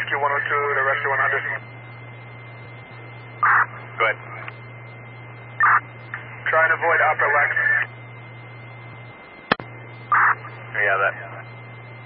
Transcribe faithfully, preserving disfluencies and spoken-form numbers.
Rescue one oh two to Rescue one hundred. Go ahead. Try and avoid upper legs. Yeah, that.